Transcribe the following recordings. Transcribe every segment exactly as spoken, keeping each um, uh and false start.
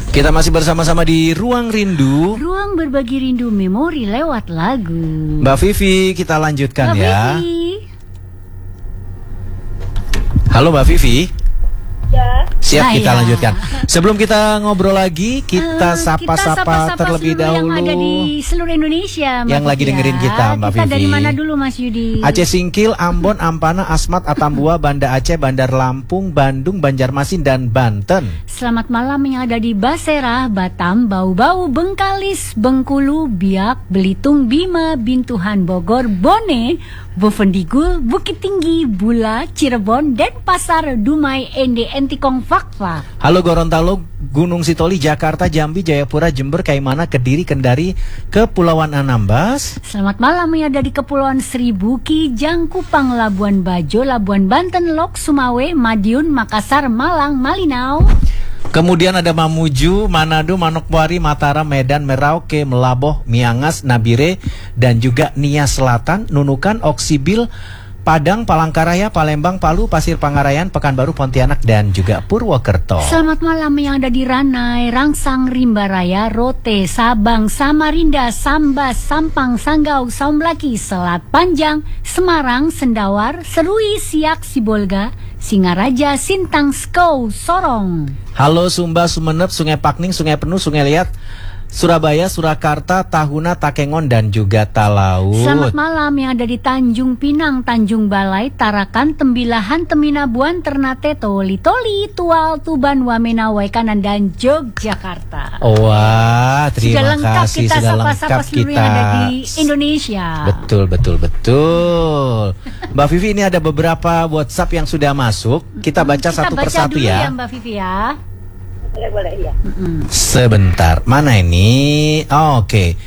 Kita masih bersama-sama di Ruang Rindu. Ruang berbagi rindu memori lewat lagu. Mbak Vivi, kita lanjutkan Mbak ya. Vivi. Halo Mbak Vivi. Ya. Siap, Saya. kita lanjutkan. Sebelum kita ngobrol lagi, kita sapa-sapa uh, terlebih dahulu yang ada di seluruh Indonesia, Mbak yang lagi Vivi, dengerin ya. kita, Mbak Kita Vivi. dari mana dulu, Mas Yudi? Aceh Singkil, Ambon, Ampana, Asmat, Atambua, Banda Aceh, Bandar Lampung, Bandung, Banjarmasin, dan Banten. Selamat malam yang ada di Basera, Batam, Bau-Bau, Bengkalis, Bengkulu, Biak, Belitung, Bima, Bintuhan, Bogor, Bone, Bovendigul, Bukit Tinggi, Bula, Cirebon, Denpasar, Dumai, Ende, Entikong, Fakfa. Halo Gorontalo, Gunung Sitoli, Jakarta, Jambi, Jayapura, Jember, Kaimana, Kediri, Kendari, Kepulauan Anambas. Selamat malam yang ada di Kepulauan Seribu, Kijang, Kupang, Labuan Bajo, Labuan Banten, Lok, Sumawe, Madiun, Makassar, Malang, Malinau. Kemudian ada Mamuju, Manado, Manokwari, Mataram, Medan, Merauke, Melaboh, Miangas, Nabire, dan juga Nia Selatan, Nunukan, Oksibil, Padang, Palangkaraya, Palembang, Palu, Pasir Pangarayan, Pekanbaru, Pontianak, dan juga Purwokerto. Selamat malam yang ada di Ranai, Rangsang, Rimbaraya, Rote, Sabang, Samarinda, Sambas, Sampang, Sanggau, Saumlaki, Selat Panjang, Semarang, Sendawar, Serui, Siak, Sibolga, Singaraja, Sintang, Skou, Sorong. Halo Sumba, Sumeneb, Sungai Pakning, Sungai Penuh, Sungai Liat, Surabaya, Surakarta, Tahuna, Takengon, dan juga Talaut. Selamat malam yang ada di Tanjung Pinang, Tanjung Balai, Tarakan, Tembilahan, Teminabuan, Ternate, Toli, Toli, Tual, Tuban, Wamena, Waikanan, dan Yogyakarta. Wah, terima sudah lengkap kasih. kita Sudah sapa-sapa lengkap seluruh kita yang ada di Indonesia. Betul, betul, betul. Mbak Vivi, ini ada beberapa WhatsApp yang sudah masuk. Kita baca kita satu baca persatu dulu ya. ya Mbak Vivi ya. Boleh, boleh, iya. Sebentar, mana ini? Oh, oke. Okay.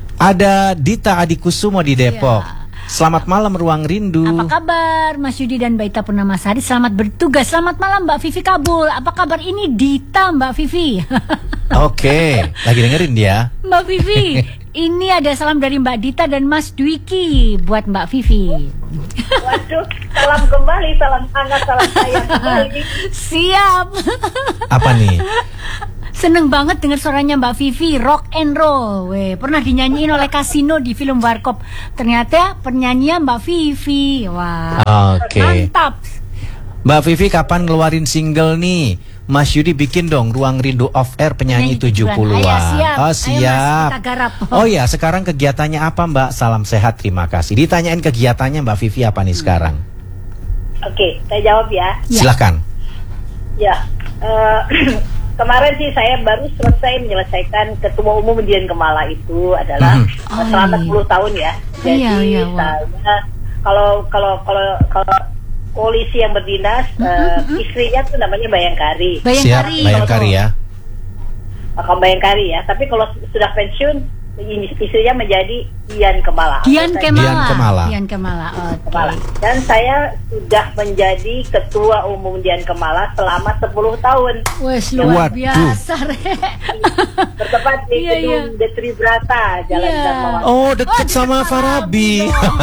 Ada Dita Adikusumo di Depok. Ya. Selamat malam Ruang Rindu. Apa kabar Mas Yudi dan Mbak Ita Purnamasari? Selamat bertugas. Selamat malam Mbak Vivi Kabul. Apa kabar? Ini Dita Mbak Vivi. Oke, okay. Lagi dengerin dia. Mbak Vivi, ini ada salam dari Mbak Dita dan Mas Dwiki buat Mbak Vivi. Waduh, salam kembali, salam hangat, salam sayang kembali. Siap. Apa nih? Seneng banget dengar suaranya Mbak Vivi, rock and roll. Weh, pernah dinyanyiin oleh Kasino di film Warkop. Ternyata penyanyian Mbak Vivi. Wah. Oke. Okay. Mantap. Mbak Vivi kapan ngeluarin single nih? Mas Yudi bikin dong Ruang Rindu Off Air penyanyi tujuh puluhan. Ayo, siap. Oh Ayo, siap. Mas, kita garap. Oh ya, sekarang kegiatannya apa Mbak? Salam sehat, terima kasih. Ditanyain kegiatannya Mbak Vivi apa nih sekarang? Oke, saya jawab ya. Silakan. Ya, uh, kemarin sih saya baru selesai menyelesaikan Ketua Umum Dian Kemala itu adalah Mm-hmm. uh, selama Oh, iya. sepuluh tahun ya. Jadi Iya, iya, wah. saya kalau kalau kalau kalau polisi yang berdinas, uh, istrinya tuh namanya Bayangkari. Siap, Bayangkari. Bayangkari ya. Kalau Bayangkari ya, tapi kalau sudah pensiun ini istrinya menjadi Dian Kemala. Dian Saya- Kemala. Dian Kemala. Dian Kemala. Oke. Kemala. Dan saya sudah menjadi Ketua Umum Dian Kemala selama sepuluh tahun. Wes luar Waduh. biasa, Re. Bertempat di Iya, iya. gedung Detri Brata, Jalan Iya. Dharma. Oh, deket Oh, sama deket Farabi. dong.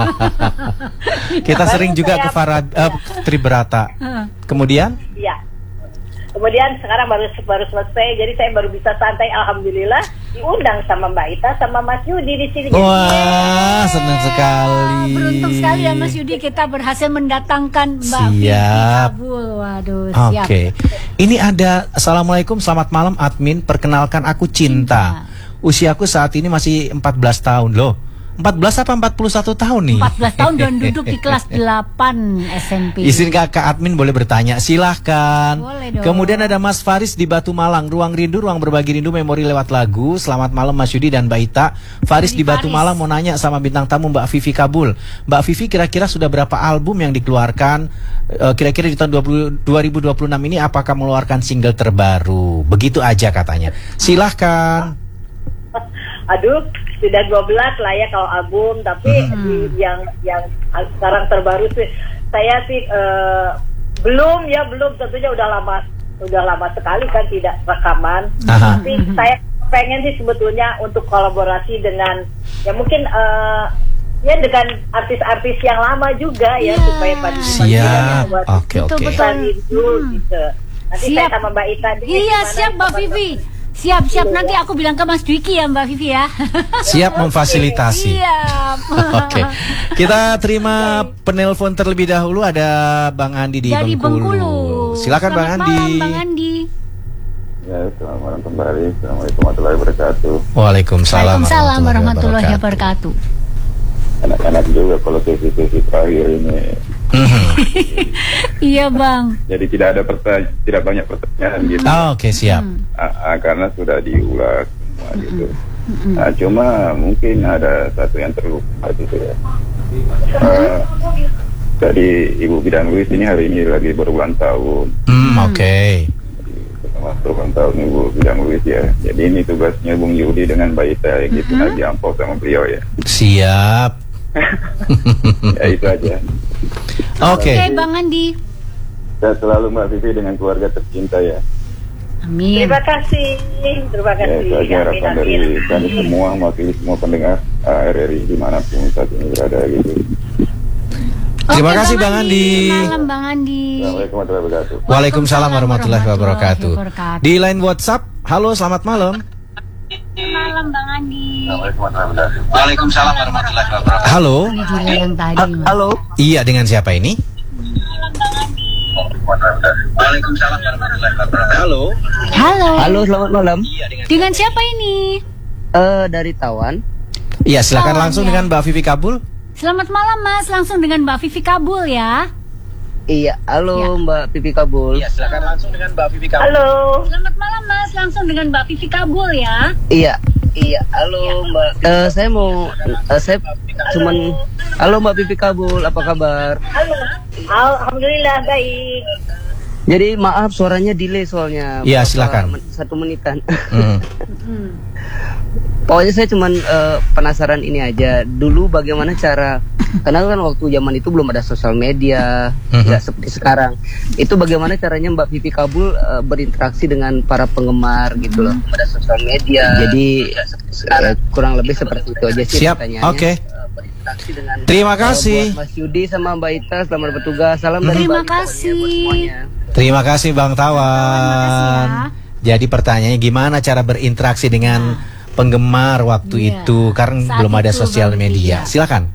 Kita Baru sering juga saya- ke Farad, eh, Tribrata. Kemudian? Iya. Kemudian sekarang baru baru selesai, jadi saya baru bisa santai. Alhamdulillah diundang sama Mbak Ita sama Mas Yudi di sini. Wah, senang sekali. Beruntung sekali ya Mas Yudi, kita berhasil mendatangkan Mbak Vivi Siap. Kabul. Waduh, Oke, siap. ini ada Assalamualaikum, selamat malam admin. Perkenalkan aku Cinta. Usiaku saat ini masih empat belas tahun loh. empat belas apa empat puluh satu tahun nih? empat belas tahun dan duduk di kelas delapan S M P. Izin kakak admin boleh bertanya, silahkan. Boleh dong. Kemudian ada Mas Faris di Batu Malang. Ruang Rindu, ruang berbagi rindu, memori lewat lagu. Selamat malam Mas Yudi dan Mbak Ita. Faris Ini di Batu Faris. Malang mau nanya sama bintang tamu Mbak Vivi Kabul. Mbak Vivi kira-kira sudah berapa album yang dikeluarkan? Eh, Kira-kira di tahun dua ribu dua puluh enam ini apakah mengeluarkan single terbaru? Begitu aja katanya. Silahkan. Aduh, sudah dua belas lah ya kalau album, tapi Hmm. di, yang yang sekarang terbaru sih saya sih eh, belum ya belum tentunya udah lama udah lama sekali kan tidak rekaman. Aha. Tapi saya pengen sih sebetulnya untuk kolaborasi dengan ya mungkin eh, ya dengan artis-artis yang lama juga ya, Iya. supaya pada Siap. Oke, Betul, oke. betul. rindu Hmm. gitu. Nanti Siap. saya sama Mbak Ita deh, Iya gimana siap Mbak kabar- Vivi. Siap-siap, nanti aku bilang ke Mas Dwiki ya Mbak Vivi ya. Siap memfasilitasi. Siap. Oke, kita terima penelpon terlebih dahulu. Ada Bang Andi di Dari Bengkulu. Bengkulu. Silakan Selamat Bang Andi. malam Bang Andi. Ya, selamat malam kembali. Assalamualaikum warahmatullahi wabarakatuh. Waalaikumsalam Waalaikumsalam warahmatullahi wabarakatuh. Anak-anak juga kalau sesi-sesi terakhir ini. Iya Bang. Jadi tidak ada pertanyaan, tidak banyak pertanyaan gitu. Oh, Oke, okay, siap. Ah, ah, karena sudah diulas semua gitu. Ah, cuma mungkin ada satu yang terlupa gitu ya. Ah, Jadi Ibu Bidang Luis ini hari ini lagi berulang tahun. Hmm, Oke. Okay. Selamat berulang tahun Ibu Bidang Luis ya. Jadi ini tugasnya Bung Yudi dengan Mbak Ita ya, gitu Mm-hmm. nanti amplop sama beliau ya. Siap. Ya itu aja. Oke. Oke Bang Andi. Saya selalu Mbak Vivi dengan keluarga tercinta ya. Amin. Terima kasih, terima Ya, kasih. itu aja harapan Amin, dari amin. kami semua, mewakili semua pendengar uh, R R I dimanapun saat ini berada gitu. Terima Oke, kasih, Bang Andi. Malam Bang Andi. Assalamualaikum warahmatullahi wabarakatuh. Waalaikumsalam warahmatullahi wabarakatuh. wabarakatuh. Di line WhatsApp, halo selamat malam. Malam Bang Andi. Assalamualaikum warahmatullahi wabarakatuh. Waalaikumsalam warahmatullahi wabarakatuh. Halo. Ini juga yang tadi. Mas. Halo. Iya, dengan siapa ini? Waalaikumsalam warahmatullahi wabarakatuh. Halo. Halo. Halo, selamat malam. Dengan siapa ini? Eh dari Tawan. Iya, silakan Oh, langsung iya. dengan Mbak Vivi Kabul. Selamat malam Mas, langsung dengan Mbak Vivi Kabul ya. Iya, halo Ya. Mbak Pipi Kabul. silakan langsung dengan Mbak Vivi Halo. Selamat malam Mas, langsung dengan Mbak Vivi Kabul ya. Iya, iya, halo Mbak. Eh saya mau, eh, saya cuman, halo Mbak Pipi Kabul, apa kabar? Halo. Alhamdulillah baik. Jadi maaf suaranya delay soalnya. Iya, Berapa silakan. men- Satu menitan. Hmm. Pokoknya saya cuman eh, penasaran ini aja. Dulu bagaimana cara, karena kan waktu zaman itu belum ada sosial media, Mhm. nggak seperti sekarang. Itu bagaimana caranya Mbak Vivi Kabul eh, berinteraksi dengan para penggemar gitu loh. Belum ada sosial media. Jadi eh, kurang lebih seperti itu aja sih Siap. pertanyaannya. Oke. Eh, berinteraksi dengan Terima eh, kasih. buat Mas Yudi sama Mbak Ita, selamat bertugas. Salam dari Terima Bali pokoknya kasih. buat semuanya. Terima kasih Bang Terima Tawan. kasih Jadi pertanyaannya gimana cara berinteraksi dengan penggemar waktu Iya. itu karena Saat belum ada itu, sosial Bang media. Vivi. Silakan.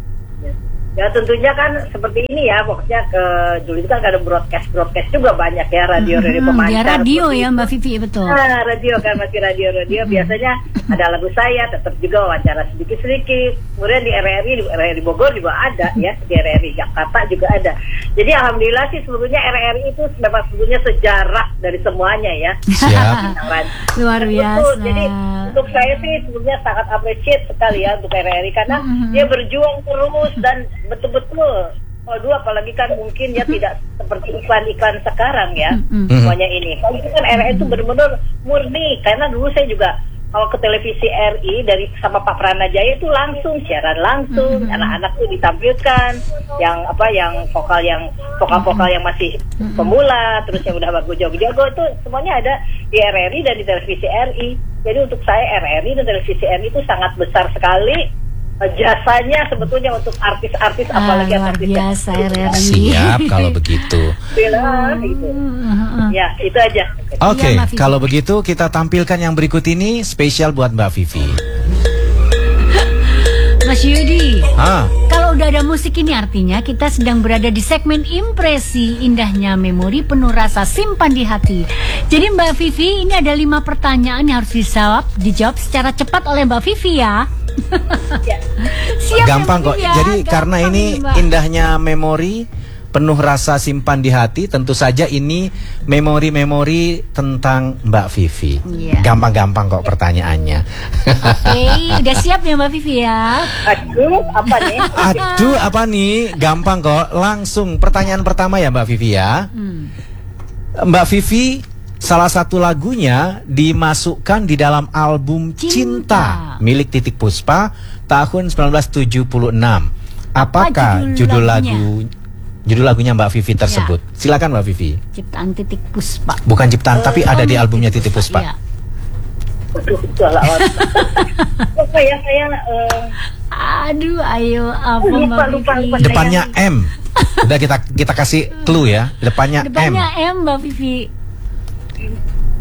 Ya tentunya kan seperti ini ya, pokoknya ke dulu itu kan ada broadcast broadcast juga banyak ya, radio radio Hmm, pemancar. dia radio seperti ya itu. Mbak Vivi, betul. Nah, radio kan masih radio-radio biasanya ada lagu saya, tetap juga wawancara sedikit-sedikit. Kemudian di R R I, di R R I Bogor juga ada ya, di R R I Jakarta juga ada. Jadi alhamdulillah sih sebetulnya R R I itu memang sebetulnya sejarah dari semuanya ya. Siap. Luar Betul. biasa. Jadi untuk saya sih sebetulnya sangat appreciate sekali ya untuk R R I karena Mhm. dia berjuang terus dan betul-betul. Kalau dulu apalagi kan mungkin ya tidak seperti iklan-iklan sekarang ya Mhm. semuanya ini. Kalau itu kan R R I itu benar-benar murni karena dulu saya juga kalau ke televisi R I dari sama Pak Pranajaya itu langsung siaran langsung, Mhm. anak-anak tuh ditampilkan yang apa yang vokal yang vokal-vokal yang masih pemula, terus yang udah bagus jago-jago itu semuanya ada di R R I dan di televisi R I. Jadi untuk saya R R I dan televisi R I itu sangat besar sekali eh, jasanya sebetulnya untuk artis-artis Ah, apalagi luar artis biasa R R I. Siap kalau begitu. film gitu. Hmm. Ya, itu aja. Oke, Iya, Mbak Vivi. kalau begitu kita tampilkan yang berikut ini spesial buat Mbak Vivi. Mas Yudi, Ah, kalau udah ada musik ini artinya kita sedang berada di segmen impresi indahnya memori penuh rasa simpan di hati. Jadi Mbak Vivi, ini ada lima pertanyaan yang harus dijawab, dijawab secara cepat oleh Mbak Vivi ya. Ya. Siap ya, gampang Mbak kok. Vivi ya? Jadi Gampang karena ini Mbak. indahnya memori penuh rasa simpan di hati, tentu saja ini memori-memori tentang Mbak Vivi. Iya. Gampang-gampang kok pertanyaannya. Oke, udah siap ya Mbak Vivi ya? Aduh, apa nih? Aduh, apa nih? Gampang kok. Langsung pertanyaan pertama ya Mbak Vivi ya. Hmm. Mbak Vivi, salah satu lagunya dimasukkan di dalam album Cinta, Cinta. milik Titik Puspa tahun sembilan belas tujuh puluh enam. Apa Apakah judul judul lagunya? lagu judul lagunya Mbak Vivi tersebut? Silakan Mbak Vivi. Ciptaan Titik Puspa. Bukan ciptaan tapi ada di Oh, albumnya Titik Puspa. Iya. Aduh, salah. Apa ya saya eh, Aduh, ayo apa Lupa, Mbak lupa, Vivi? lupa. Depannya M. Udah kita kita kasih clue ya. Depannya, Depannya M. M Mbak Vivi.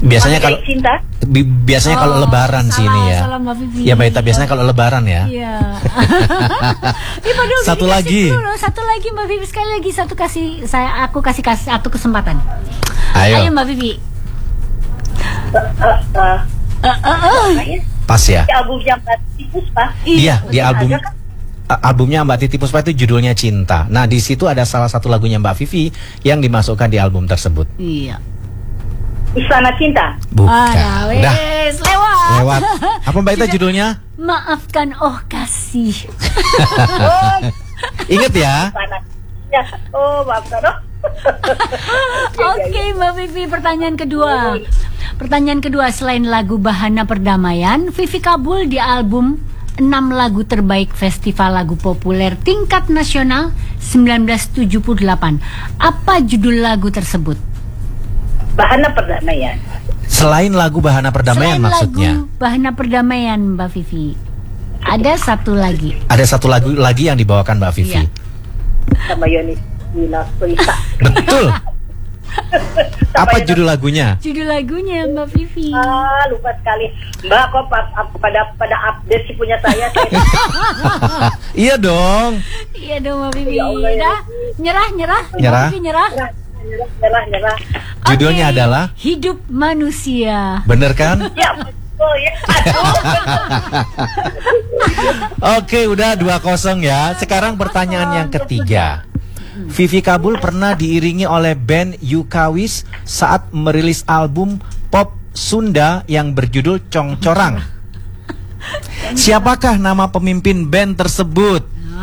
Biasanya kalau Pakai cinta. bi- biasanya kalau Oh, lebaran sih salah, ini ya. salah, Mbak Vivi. Ya Mbak Ita, biasanya kalau lebaran ya. Iya. Ih, padahal Satu Vivi kasih lagi. dulu, satu lagi Mbak Vivi, sekali lagi satu kasih saya aku kasih kasih satu kesempatan. Ayo. Mbak Vivi. Uh, uh, Eh, eh, eh. apa ya? Pas ya. Di albumnya Mbak Tikus, Pak. Iya, di album Ada kan? a- albumnya Mbak Titi Puspa itu judulnya Cinta. Nah, di situ ada salah satu lagunya Mbak Vivi yang dimasukkan di album tersebut. Iya. Istana Cinta. Bukan. Ah, Udah, wes, lewat. lewat. Apa Mbak Ita judulnya? Maafkan oh kasih. Oh, Ingat ya. Istana. Ya. Oh, maafkan. Oh. Oke Mbak Vivi, pertanyaan kedua. Pertanyaan kedua, selain lagu Bahana Perdamaian, Vivi kabul di album enam lagu terbaik Festival Lagu Populer Tingkat Nasional sembilan belas tujuh puluh delapan. Apa judul lagu tersebut? Bahana Perdamaian. Selain lagu Bahana Perdamaian Selain maksudnya. lagu Bahana Perdamaian, Mbak Vivi, ada satu lagi. Ada satu lagu lagi yang dibawakan Mbak Vivi. Iya. Sama Yoni Winaswita. Betul. Apa judul lagunya? Judul lagunya Mbak Vivi. Ah, lupa sekali. Mbak, kok pa- ap- pada pada update sih punya saya. saya Iya dong. Iya dong Mbak Vivi. Ya Allah, ya. Dah, nyerah, nyerah. Mbak Nyerah? Vivi nyerah. nyerah, nyerah, nyerah, nyerah. Judulnya Oke, adalah? Hidup Manusia. Bener kan? Ya, betul ya. Aduh. Oke, udah dua kosong ya. Sekarang pertanyaan yang ketiga. Vivi kabul pernah diiringi oleh band Yukawis saat merilis album pop Sunda yang berjudul Congcorang. Siapakah nama pemimpin band tersebut?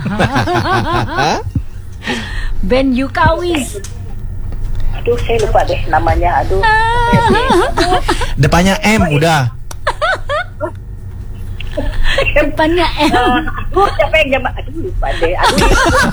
Band Yukawis. Aduh, saya lupa deh namanya. Aduh. Depannya M udah. Depannya M. Eh, aduh, siapa yang jam? Aduh, lupa deh. Aduh,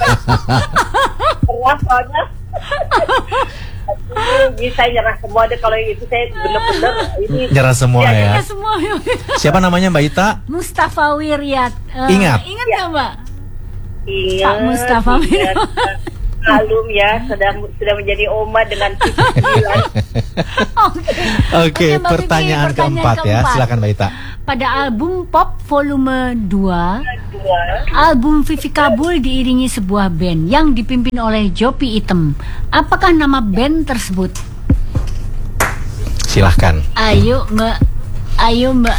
berat soalnya. Aduh, ini saya nyerah semua deh kalau yang itu saya bener-bener ini. Nyerah semua Ya, ya. Ya semua. Siapa namanya Mbak Ita? Mustafa Wiryat. Eh, Ingat. Ingat Ya. nggak Mbak? Ingat, Pak Mustafa ingat. Malum ya, sudah sudah menjadi oma dengan tujuh bulan. Oke. Oke, Mbak Vivi, pertanyaan keempat ya. Silakan Mbak Ita. Pada album Pop Volume dua, Dua. album Vivi kabul diiringi sebuah band yang dipimpin oleh Jopi Item. Apakah nama band tersebut? Silahkan. Ayo Mbak. Ayo Mbak.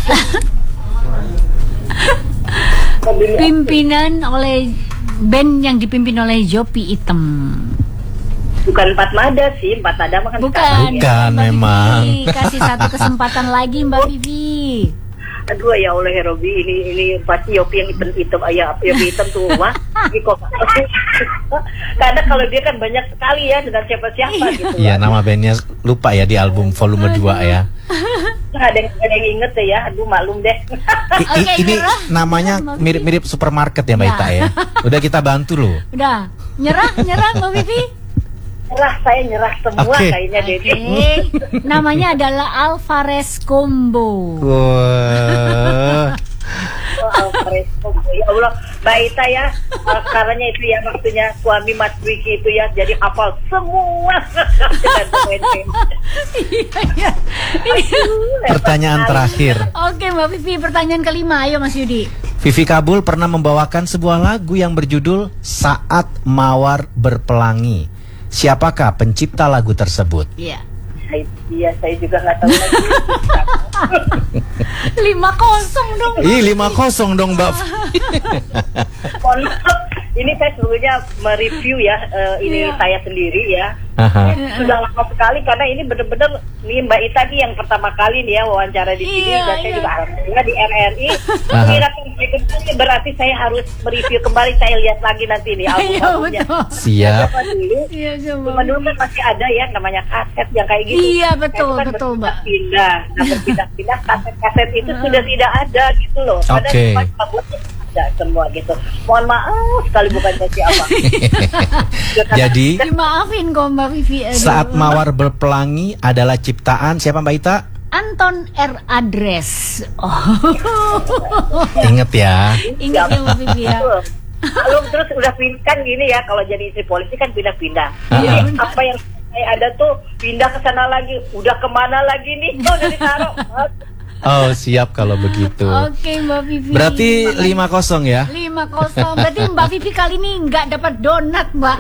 Pimpinan oleh band yang dipimpin oleh Jopi Item. Bukan Empat Mada sih, Empat Mada mah kan Bukan. sekarang ya. Bukan, Mbak memang. Vivi, kasih satu kesempatan lagi Mbak Vivi. Aduh ya Allah ya Robi, ini ini pasti Yopi yang hitam hitam ayah Yopi hitam tuh mah. Ini kok. Karena kalau dia kan banyak sekali ya dengan siapa-siapa gitu. Iya, nama bandnya lupa ya di album volume dua ya. Nah, ada yang, ada yang inget deh ya, aduh maklum deh. I- i- Oke, ini nyerah. namanya mirip-mirip supermarket ya Mbak Ya. Ita ya. Udah kita bantu loh. Udah, nyerah, nyerah Mbak Vivi. Nyerah, saya nyerah semua Oke. kayaknya deh. Oke. Namanya adalah Alvarez Combo. Wah. Oh, Presto. Ya Allah, Mbak Ita ya, uh, karena itu ya waktunya suami Mas Wiki itu ya, jadi hafal semua. Dengan pemain-pemain. Iya, iya. Pertanyaan terakhir. Oke Mbak Vivi, pertanyaan kelima. Ayo Mas Yudi. Vivi kabul pernah membawakan sebuah lagu yang berjudul Saat Mawar Berpelangi. Siapakah pencipta lagu tersebut? Iya. Iya, saya juga nggak tahu lagi. Lima kosong dong. Ih, lima kosong dong Mbak. Mohon maaf, ini saya sebetulnya mereview ya, uh, ini Iya. saya sendiri ya. Aha. Sudah lama sekali karena ini benar-benar nih Mbak Ita nih yang pertama kali nih ya wawancara di sini, Iya, dan saya iya. juga alhamdulillah di R R I. Aha. Kira kira berarti saya harus mereview kembali, saya lihat lagi nanti nih Iya album-albumnya. betul. Siap. Zaman dulu, Iya zaman coba. dulu kan masih ada ya namanya kaset yang kayak gitu. Iya, betul, Itu kan betul, Mbak. berpindah-pindah. Nah berpindah-pindah kaset-kaset itu sudah tidak ada gitu loh. Padahal Oke. cuma albumnya ada semua gitu. Mohon maaf sekali bukan saya siapa. Jadi Dimaafin kok Mbak Vivi. Aduh. Saat Mawar Berpelangi adalah ciptaan siapa Mbak Ita? Anton R. Adres. Oh. Ingat ya. Ingat ya Mbak Vivi ya. Kalau terus udah pindah kan gini ya, kalau jadi istri polisi kan pindah-pindah. Ah. Jadi apa yang ada tuh pindah ke sana lagi, udah kemana lagi nih? Oh, udah ditaruh. Oh, siap kalau begitu. Oke, Mbak Vivi. Berarti lima kosong ya? lima kosong. Berarti Mbak Vivi kali ini nggak dapat donat, Mbak.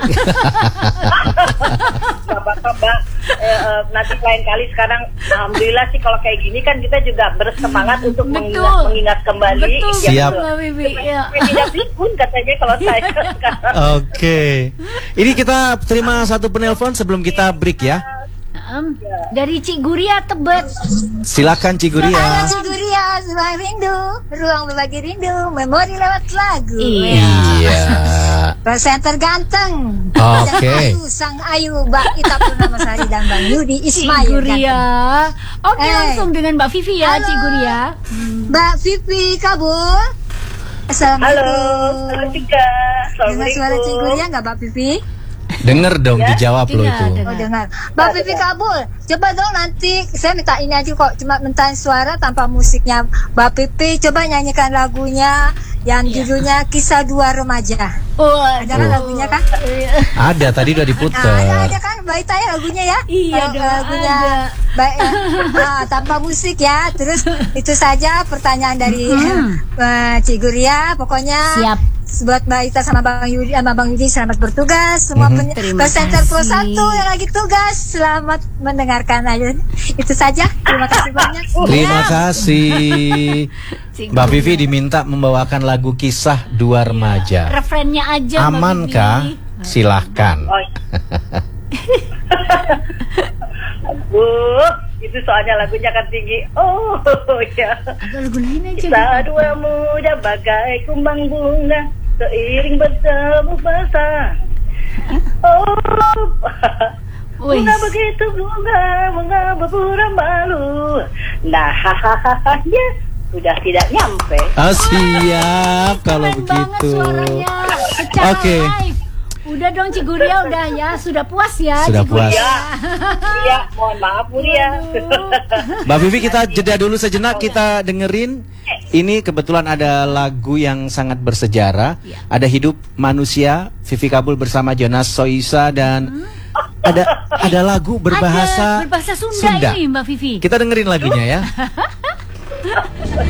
Nggak apa-apa, Mbak. Eh, eh, nanti lain kali. Sekarang alhamdulillah sih kalau kayak gini kan kita juga bersemangat untuk Betul. mengingat, mengingat kembali. Betul, Ya, Siap. betul. Mbak Vivi. Ya. Tidak pikun katanya kalau saya sekarang. Oke. Ini kita terima satu penelpon sebelum kita break ya. Um, dari Cik Guria Tebet. Silakan Cik Halo Guria. Cik Guria, ruang rindu, ruang berbagi rindu, memori lewat lagu. Iya. Presenter ganteng. Oke. Ayu, Sang Ayu, Mbak Ita Purnamasari dan Bang Yudi Cik Ismail. Guria. Oke, Eh. langsung dengan Mbak Vivi ya, Halo. Cik Guria. Mbak Vivi Kabul. Assalamualaikum. Halo, halo Tika. Dengar suara Cik Guria Assalamualaikum. nggak Mbak Vivi? Denger dong, dijawab lo Tidak, itu. dengar. Oh dengar. Mbak Vivi Kabul, coba dong nanti saya minta ini aja kok, cuma minta suara tanpa musiknya. Mbak Vivi coba nyanyikan lagunya yang judulnya Kisah Dua Remaja. Oh, Ada kan lagunya kan? Ada, tadi udah Nah, ada, diputer. ada kan Mbak Ita ya lagunya ya? Iya, Kalau ada, lagunya ada. baik ya. Ah, tanpa musik ya. Terus itu saja pertanyaan dari eh, Cik Guria. Pokoknya Siap. buat Mbak Ita sama Bang Yudi, sama Bang Yudi selamat bertugas. Semua Mhm. pen- Terima presenter Pro kasih. satu yang lagi tugas selamat mendengarkan aja. Itu saja. Terima kasih banyak. Terima Ya. kasih. Cik Mbak Guria. Vivi diminta membawakan lagu Kisah Dua Remaja. Referennya aja, Mbak Aman Vivi. kah? Silahkan. Oh. Aduh, itu soalnya lagunya kan tinggi. Oh, ya. Agak lagu lain aja. Kita dua muda bagai kumbang bunga, seiring bertemu basah. Oh, Wih. bunga begitu bunga, bunga berpura malu. Nah, hahaha, ya sudah tidak nyampe. Ah, siap kalau Keren banget begitu. suaranya. Secara Oke. live. Udah dong Cik Guria, udah ya. Sudah puas ya Sudah Cik puas. Guria. Ya, iya, mohon maaf Bu ya. Mbak Vivi, kita jeda dulu sejenak, kita dengerin. Ini kebetulan ada lagu yang sangat bersejarah. Ada Hidup Manusia, Vivi Kabul bersama Jonas Soisa, dan ada ada lagu berbahasa Ada berbahasa Sunda, ini Mbak Vivi. Kita dengerin lagunya ya.